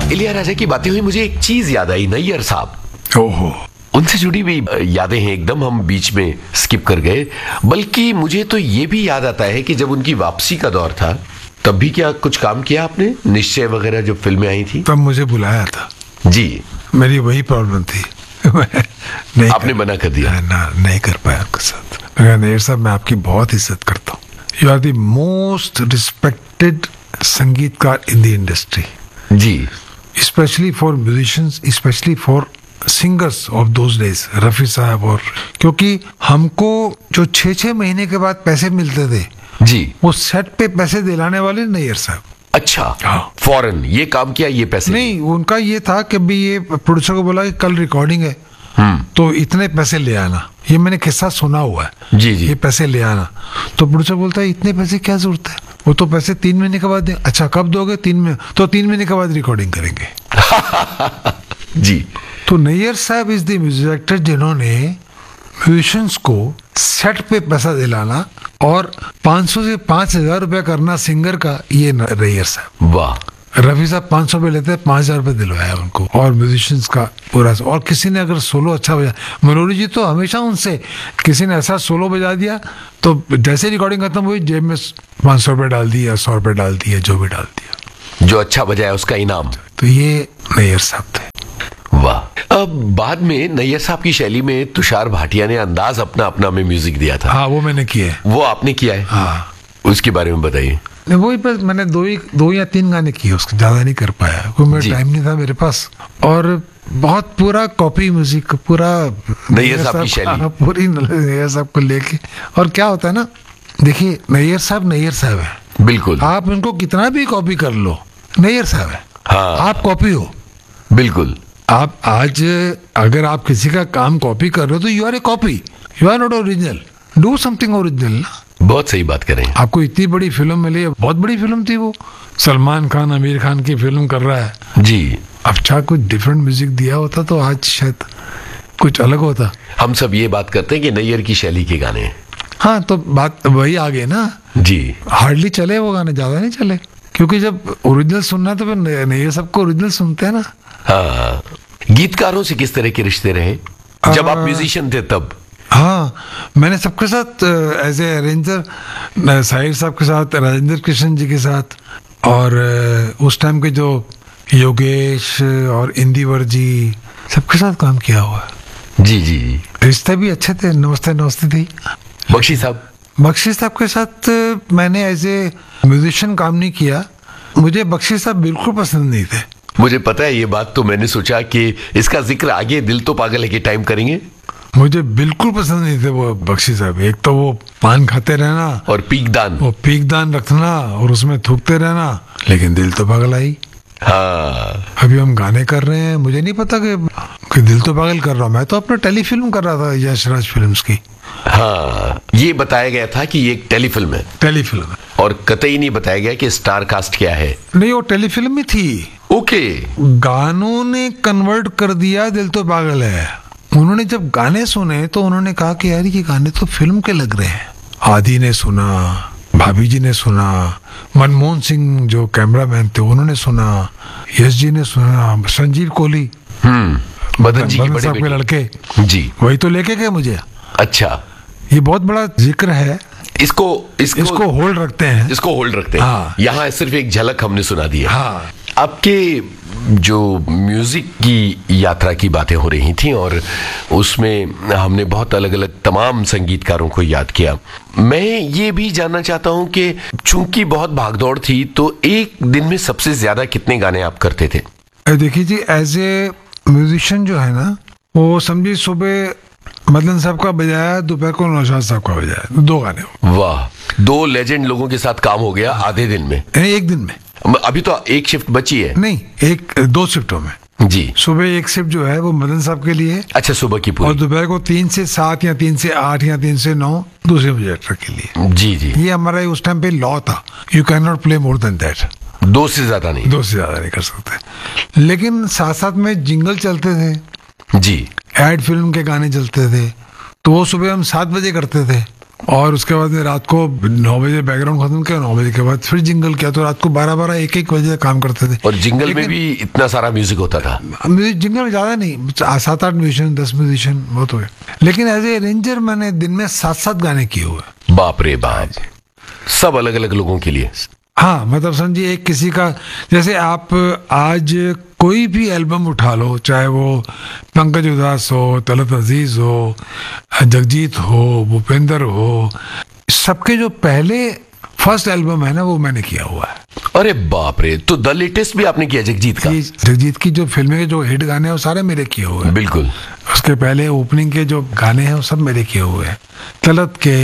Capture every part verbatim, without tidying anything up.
इलियाराजा की बातें हुई, मुझे एक चीज याद आई, नैयर साहब। ओहो, उनसे जुड़ी भी यादें हैं, एकदम हम बीच में स्किप कर गए। बल्कि मुझे तो ये भी याद आता है कि जब उनकी वापसी का दौर था तब भी क्या कुछ काम किया आपने, निश्चय वगैरह जो फिल्में आई थी? तब मुझे बुलाया था जी। मेरी वही प्रॉब्लम थी नहीं आपने कर, मना कर दिया? ना, नहीं कर पाया आपके साथ। नैयर साहब, मैं आपकी बहुत इज्जत करता हूँ। You are the most respected संगीतकार in the industry ji. Specially for musicians, specially for singers of those days, Rafi साहब। और क्योंकि हमको जो छः छः महीने के बाद पैसे मिलते थे जी, वो सेट पे पैसे दिलाने वाले नैयर साहब। अच्छा, हाँ। फौरन ये काम किया, ये पैसे नहीं, उनका ये था कि भाई ये प्रोड्यूसर को बोला कि कल रिकॉर्डिंग है तो इतने पैसे ले आना। ये मैंने किस्सा सुना हुआ है। जी जी। ये पैसे ले आना, तो प्रोड्यूसर बोलता है इतने पैसे क्या जरूरत है, वो तो पैसे तीन महीने के बाद दें। अच्छा, कब दोगे? तीन महीने। तो तीन महीने के बाद रिकॉर्डिंग करेंगे जी। तो नैयर साहब इज द म्यूजिक डायरेक्टर जिन्होंने म्यूजिशियंस को सेट पे पैसा दिलाना और पाँच सौ से पाँच हजार रुपया करना सिंगर का, ये नैयर साहब। वाह। रफी साहब पाँच सौ रुपये लेते हैं, पाँच हजार रुपये दिलवाया उनको, और म्यूजिशियंस का पूरा। और किसी ने अगर सोलो अच्छा बजा, मनोरी जी तो हमेशा उनसे, किसी ने ऐसा सोलो बजा दिया तो जैसे रिकॉर्डिंग खत्म हुई जेब में पाँच सौ रुपये डाल दिया, सौ रुपये डाल दिया, जो भी डाल दिया, जो अच्छा बजाया उसका इनाम। तो ये नैयर साहब थे। वाह। अब बाद में नैयर साहब की शैली में तुषार भाटिया ने अंदाज अपना अपना में म्यूजिक दिया था। हाँ, वो मैंने किया है। वो आपने किया है? हाँ। उसके बारे में बताइए। नहीं, वही बस मैंने दो ही दो या तीन गाने किए, उसके ज्यादा नहीं कर पाया क्योंकि मेरा टाइम नहीं था मेरे पास। और बहुत पूरा कॉपी म्यूजिक, पूरा नैयर साहब की शैली, पूरी नैयर साहब को लेके। और क्या होता है ना, देखिए नैयर साहब नैयर साहब है, बिल्कुल। आप इनको कितना भी कॉपी कर लो, नैयर साहब है। हाँ। आप कॉपी हो, बिल्कुल। आप आज अगर आप किसी का काम कॉपी कर रहे हो तो you R A copy, you are not original. Do something original ना। बहुत सही बात करें। आपको इतनी बड़ी फिल्म मिली है, बहुत बड़ी फिल्म थी वो, सलमान खान आमिर खान की फिल्म कर रहा है जी। अच्छा, कुछ डिफरेंट म्यूजिक दिया होता तो आज शायद कुछ अलग होता। हम सब ये बात करते हैं कि नैयर की शैली के गाने। हाँ, तो बात वही आ गई ना जी। हार्डली चले वो गाने, ज्यादा नहीं चले, क्योंकि जब ओरिजिनल सुनना है तो फिर नैयर सबको ओरिजिनल सुनते हैं ना। हाँ। गीतकारों से किस तरह के रिश्ते रहे जब आप म्यूजिशियन थे तब? हाँ, मैंने सबके साथ एज ए अरेंजर, साहिर साहब के साथ, राजेंद्र कृष्ण जी के साथ, और उस टाइम के जो योगेश और इंदिवर जी, सबके साथ काम किया हुआ है। जी जी जी। रिश्ते भी अच्छे थे, नमस्ते नमस्ते थी। बख्शी साहब? बख्शी साहब के साथ मैंने एज ए म्यूजिशियन काम नहीं किया, मुझे बख्शी साहब बिल्कुल पसंद नहीं थे। मुझे पता है ये बात, तो मैंने सोचा कि इसका जिक्र आगे दिल तो पागल है के टाइम करेंगे। मुझे बिल्कुल पसंद नहीं थे वो बख्शी साहब। एक तो वो पान खाते रहना और पीकदान, वो पीकदान रखना और उसमें थूकते रहना, लेकिन दिल तो पागल आई। हाँ। अभी हम गाने कर रहे हैं, मुझे नहीं पता कि, कि दिल तो पागल कर रहा हूँ, मैं तो अपना टेलीफिल्म कर रहा था यश राज फिल्म्स की। हाँ, ये बताया गया था कि ये एक टेलीफिल्म है। टेलीफिल्म है, और कतई नहीं बताया गया कि स्टार कास्ट क्या है। नहीं, वो टेलीफिल्म ही थी। ओके। गानों ने कन्वर्ट कर दिया दिल तो पागल है। उन्होंने जब गाने सुने तो उन्होंने कहा कि यार ये गाने तो फिल्म के लग रहे हैं। आदि ने सुना, भाभी जी ने सुना, मनमोहन सिंह जो कैमरामैन थे उन्होंने सुना, यश जी ने सुना, संजीव कोहली, हम्म मदन जी के बड़े साहब के लड़के जी, वही तो लेके गए मुझे। अच्छा, ये बहुत बड़ा जिक्र है। इसको इसको, इसको होल्ड रखते हैं, इसको होल्ड रखते हैं। हाँ। यहाँ सिर्फ एक झलक हमने सुना दी है। हाँ। आपके जो म्यूजिक की यात्रा की बातें हो रही थी और उसमें हमने बहुत अलग अलग तमाम संगीतकारों को याद किया। मैं ये भी जानना चाहता हूँ कि चूंकि बहुत भागदौड़ थी तो एक दिन में सबसे ज्यादा कितने गाने आप करते थे? देखिए जी, एज ए म्यूजिशियन जो है ना, वो समझिए सुबह मदन साहब का बजाया, दोपहर को नौशाद साहब का बजाया, दो गाने। वाह, दो लेजेंड लोगों के साथ काम हो गया आधे दिन में, एक दिन में। अभी तो एक शिफ्ट बची है। नहीं, एक दो शिफ्टों में जी। सुबह एक शिफ्ट जो है वो मदन साहब के लिए, अच्छा, सुबह की पूरी, और दोपहर को तीन से सात या तीन से आठ या तीन से नौ दूसरे प्रोजेक्टर के लिए। जी जी। ये हमारा उस टाइम पे लॉ था, you can not play more than that. दो से ज्यादा नहीं, दो से ज्यादा नहीं कर सकते। लेकिन साथ साथ में जिंगल चलते थे जी, एड फिल्म के गाने चलते थे, तो वो सुबह हम सात बजे करते थे और उसके बाद में रात को नौ बजे बैकग्राउंड खत्म किया, नौ बजे के बाद फिर जिंगल किया, तो रात को बारह बारह एक एक बजे काम करते थे। और जिंगल में भी इतना सारा म्यूजिक होता था? जिंगल में ज्यादा नहीं, सात आठ म्यूजिशियन, दस म्यूजिशियन बहुत हुए, लेकिन एज ए अरेंजर मैंने दिन में सात सात गाने किए हुए। बाप रे बाप, सब अलग अलग लोगों के लिए? हाँ, मतलब समझिए एक किसी का, जैसे आप आज कोई भी एल्बम उठा लो, चाहे वो पंकज उदास हो, तलत अजीज हो, जगजीत हो, भूपेंद्र हो, सबके जो पहले फर्स्ट एल्बम है ना वो मैंने किया हुआ है। अरे बाप रे, तो द लेटेस्ट भी आपने किया जगजीत का? जगजीत की जो फिल्में के जो हिट गाने हैं वो सारे मेरे किए हुए हैं। बिल्कुल। उसके पहले ओपनिंग के जो गाने हैं वो सब मेरे किए हुए हैं। तलत के,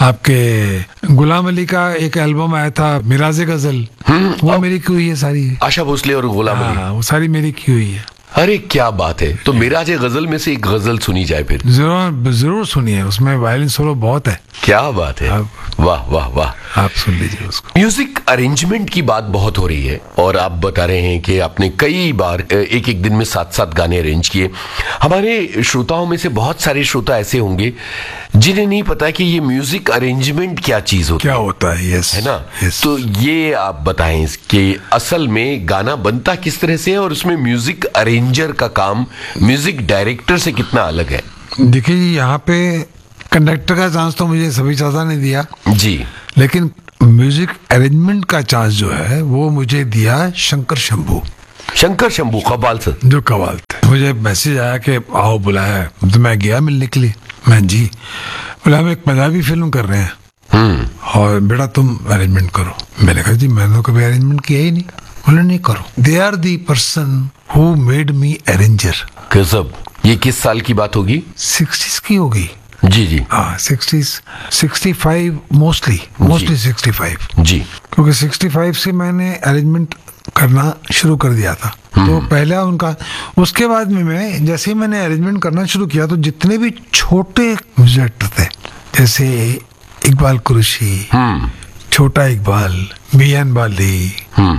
आपके गुलाम अली का एक एल्बम आया था मिराजे गजल, वो मेरी की हुई है सारी। आशा भोसले और गुलाम अली? हाँ, वो सारी मेरी की हुई है। अरे क्या बात है, तो मिराजे गजल में से एक गजल सुनी जाए फिर? जरूर जरूर सुनिए, उसमें वायलिन सोलो बहुत है। क्या बात है, वाह वाह वाह, आप सुन लीजिए उसको। म्यूजिक अरेंजमेंट की बात बहुत हो रही है और आप बता रहे हैं कि आपने कई बार एक एक दिन में सात सात गाने अरेंज किए। हमारे श्रोताओं में से बहुत सारे श्रोता ऐसे होंगे जिन्हें नहीं पता कि ये म्यूजिक अरेंजमेंट क्या चीज होती क्या होता है, यस, है ना? यस। तो ये आप बताएं कि असल में गाना बनता किस तरह से है और उसमें म्यूजिक अरेंजर का काम म्यूजिक डायरेक्टर से कितना अलग है? देखिए, यहाँ पे कंडक्टर का चांस तो मुझे सभी चाचा ने दिया जी, लेकिन म्यूजिक अरेंजमेंट का चांस जो है वो मुझे दिया शंकर शंभू। शंकर शंभू कव्वाल से, जो कव्वाल थे। मुझे मैसेज आया कि आओ बुलाया, तो मैं गया मिलने के लिए। मैं जी बोला, हम एक पंजाबी फिल्म कर रहे हैं और बेटा तुम अरेंजमेंट करो। मैंने कहा जी मैंने तो कभी अरेंजमेंट किया ही नहीं। बोले नहीं करो, they are the person who made me arranger. गजब। ये किस साल की बात होगी? सिक्सटीज की होगी। जी जी, हाँ, sixties, sixty five mostly, mostly sixty five G, क्योंकि सिक्सटी फाइव से मैंने अरेंजमेंट करना शुरू कर दिया था। तो पहला उनका, उसके बाद में मैं जैसे ही मैंने अरेंजमेंट करना शुरू किया तो जितने भी छोटे म्यूजिक थे, जैसे इकबाल कुरैशी, छोटा इकबाल, मियान बाली,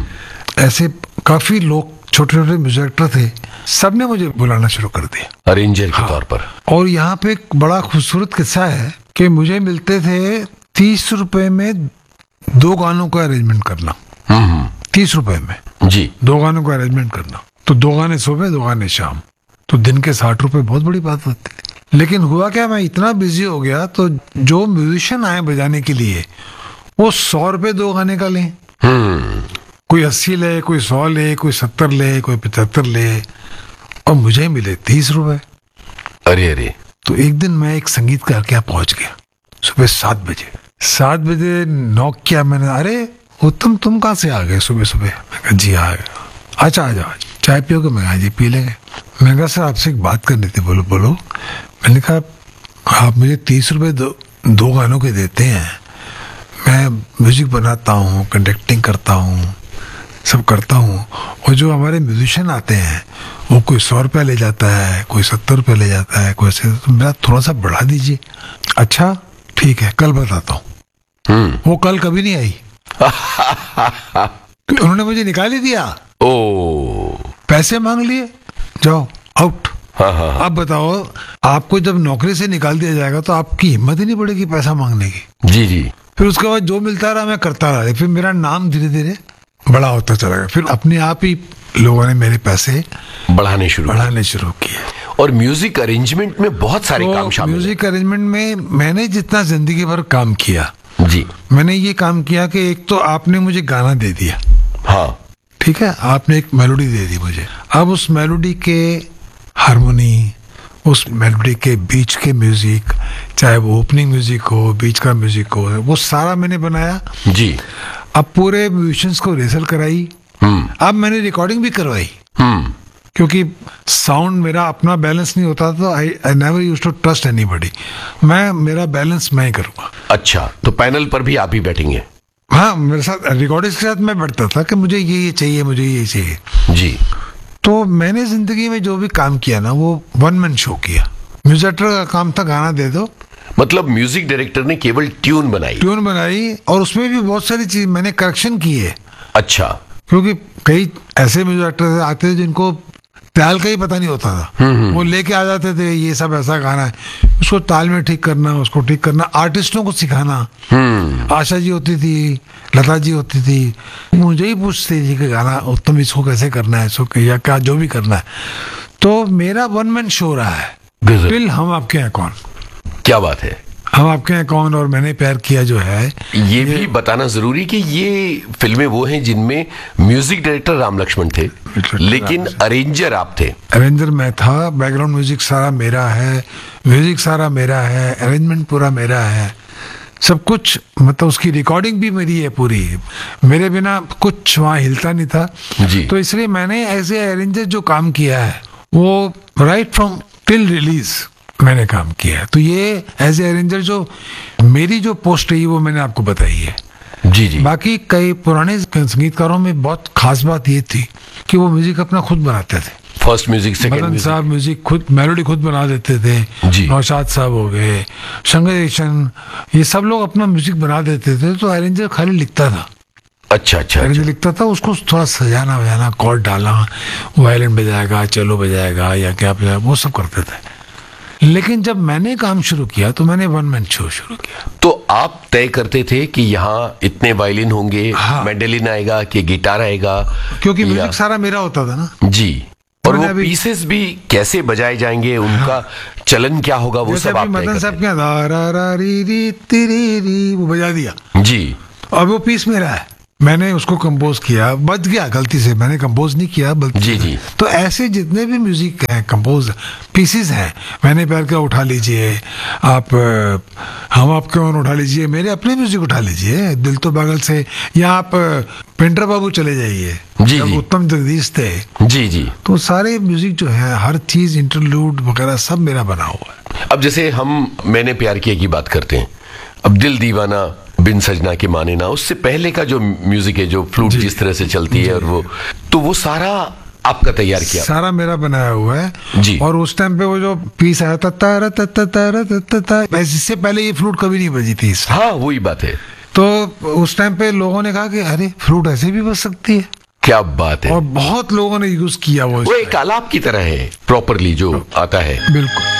ऐसे काफी लोग छोटे छोटे म्यूजिक थे, सबने मुझे बुलाना शुरू कर दिया अरेंजर के हाँ। तौर पर। और यहाँ पे एक बड़ा खूबसूरत किस्सा है कि मुझे मिलते थे तीस रुपए में दो गानों का अरेंजमेंट करना। तीस रुपए में जी, दो गानों का अरेंजमेंट करना, तो दो गाने सुबह, दो गाने शाम, तो दिन के साठ रुपए बहुत बड़ी बात होती थी। लेकिन हुआ क्या, मैं इतना बिजी हो गया तो जो म्यूजिशियन आए बजाने के लिए वो सौ रुपए दो गाने का लें, कोई अस्सी ले, कोई सौ ले, कोई सत्तर ले, कोई पचहत्तर ले, और मुझे मिले तीस रुपए। अरे अरे। तो एक दिन मैं एक संगीतकार के यहाँ पहुंच गया सुबह सात बजे। सात बजे नॉक किया मैंने, अरे उत्तम तुम कहाँ से आ गए सुबह सुबह? मैं कहा जी आ गया। अच्छा आ जाओ, चाय पियोगे? मैं कहा जी पी लेंगे। मैं कहा सर आपसे एक बात करनी थी। बोलो बोलो। मैंने कहा आप मुझे तीस रुपए दो, दो गानों के देते हैं, मैं म्यूजिक बनाता हूँ, कंडक्टिंग करता हूँ, सब करता हूँ, और जो हमारे म्यूजिशियन आते हैं वो कोई सौ रुपया ले जाता है, कोई सत्तर रुपया ले जाता है, कोई ऐसे, तो मेरा थोड़ा सा बढ़ा दीजिए। अच्छा ठीक है, कल बताता हूँ। वो कल कभी नहीं आई। उन्होंने मुझे निकाल ही दिया। ओ, पैसे मांग लिए, जाओ आउट। हाँ हाँ। अब बताओ, आपको जब नौकरी से निकाल दिया जाएगा तो आपकी हिम्मत ही नहीं पड़ेगी पैसा मांगने की। जी जी। फिर उसके बाद जो मिलता रहा मैं करता रहा, फिर मेरा नाम धीरे धीरे बड़ा होता चला गया। फिर अपने आप ही लोगों ने मेरे पैसे बढ़ाने शुरू बढ़ाने शुरू किए। और म्यूजिक अरेंजमेंट में बहुत सारे तो काम शामिल हैं। म्यूजिक अरेंजमेंट में मैंने जितना जिंदगी भर काम किया, जी, मैंने ये काम किया कि एक तो आपने मुझे गाना दे दिया, हाँ ठीक है, आपने एक मेलोडी दे दी मुझे। अब उस मेलोडी के हारमोनी, उस मेलोडी के बीच के म्यूजिक, चाहे वो ओपनिंग म्यूजिक हो, बीच का म्यूजिक हो, वो सारा मैंने बनाया जी। अब पूरे म्यूजिशियंस को रिहर्सल कराई, अब मैंने रिकॉर्डिंग भी करवाई, क्योंकि साउंड मेरा अपना बैलेंस नहीं होता, तो आई I never used to trust anybody. मैं मेरा बैलेंस मैं ही करूंगा। अच्छा, तो पैनल पर भी आप ही बैठेंगे? हाँ, मेरे साथ रिकॉर्डिंग के साथ मैं बैठता था कि मुझे ये ये चाहिए, मुझे ये चाहिए जी। तो मैंने जिंदगी में जो भी काम किया ना, वो वन मैन शो किया। म्यूजिक डायरेक्टर का काम था गाना दे दो, मतलब म्यूजिक डायरेक्टर ने केवल ट्यून बनाई ट्यून बनाई और उसमें भी बहुत सारी चीज मैंने करेक्शन की है। अच्छा, क्योंकि कई ऐसे म्यूजिक डायरेक्टर आते थे जिनको ताल का ही पता नहीं होता था। वो लेके आ जाते थे, ये सब ऐसा गाना है, उसको ताल में ठीक करना, उसको ठीक करना, आर्टिस्टों को सिखाना। आशा जी होती थी, लता जी होती थी, मुझे ही पूछती थी कि गाना उत्तम इसको कैसे करना है, इसको या क्या जो भी करना है। तो मेरा वन मैन शो रहा है टिल हम आपके हैं कौन। क्या बात है। हम आपके हैं कौन और मैंने प्यार किया जो है, ये, ये भी बताना जरूरी कि ये फिल्में वो हैं जिनमें म्यूजिक डायरेक्टर राम लक्ष्मण थे, लेकिन अरेंजर आप थे। अरेंजर मैं था, बैकग्राउंड म्यूजिक सारा मेरा है, म्यूजिक सारा मेरा है, अरेंजमेंट पूरा मेरा है, सब कुछ, मतलब उसकी रिकॉर्डिंग भी मेरी है पूरी, मेरे बिना कुछ वहाँ हिलता नहीं था जी। तो इसलिए मैंने एज ए अरेंजर जो काम किया है वो राइट फ्रॉम टिल रिलीज मैंने काम किया है। तो ये एज ए अरेंजर जो मेरी जो पोस्ट रही वो मैंने आपको बताई है। जी जी। बाकी कई पुराने संगीतकारों में बहुत खास बात ये थी कि वो म्यूजिक अपना खुद बनाते थे। फर्स्ट म्यूजिक, सेकंड मदन साहब म्यूजिक खुद, मेलोडी खुद बना देते थे जी। नौशाद साहब हो गए, शंकर, ये सब लोग अपना म्यूजिक बना देते थे। तो अरेंजर खाली लिखता था। अच्छा अच्छा, अरेंजर अच्छा। लिखता था, उसको थोड़ा सजाना वजाना, कॉर्ड डालना, वायलिन बजाएगा, चलो बजाएगा या क्या बजाएगा, वो सब करते थे। लेकिन जब मैंने काम शुरू किया तो मैंने वन मैन शो शुरू किया। तो आप तय करते थे कि यहाँ इतने वायलिन होंगे, हाँ। मैंडेलिन आएगा कि गिटार आएगा, क्योंकि या- म्यूजिक सारा मेरा होता था ना जी। और वो अभी- पीसेस भी कैसे बजाए जाएंगे, उनका चलन क्या होगा, वो जैसे सब आप अभी तय मदन करते साहब क्या रा रा रा री री तिरी री वो बजा दिया, हैं। जी अब वो पीस मेरा है, मैंने उसको कंपोज किया, बच गया गलती से, मैंने कंपोज नहीं किया बल्कि। जी जी। तो ऐसे जितने भी म्यूजिक हैं, कंपोज पीसेस हैं, मैंने प्यार किया उठा लीजिए आप, अ, हम आपके कौन उठा लीजिए, मेरे अपने म्यूजिक उठा लीजिए, दिल तो पागल से, या आप अ, पेंटर बाबू चले जाइए, जी, जब जी। उत्तम जगदीश थे, जी जी। तो सारे म्यूजिक जो है, हर चीज इंटरलूड वगैरह सब मेरा बना हुआ है। अब जैसे हम मैंने प्यार किया की बात करते हैं, अब दिल दीवाना, बिन सजना के माने ना, उससे पहले का जो म्यूजिक है, जो फ्लूट जिस तरह से चलती है, और वो तो वो सारा आपका तैयार किया? सारा मेरा बनाया हुआ है जी। और उस टाइम पे वो जो पीस आया था तारा तता तारा तता, इससे पहले ये फ्लूट कभी नहीं बजी थी इसमें। हाँ वही बात है। तो उस टाइम पे लोगों ने कहा कि अरे फ्लूट ऐसे भी बज सकती है, क्या बात है। और बहुत लोगों ने यूज किया वो वो एक आलाप की तरह है, प्रॉपरली जो आता है। बिल्कुल।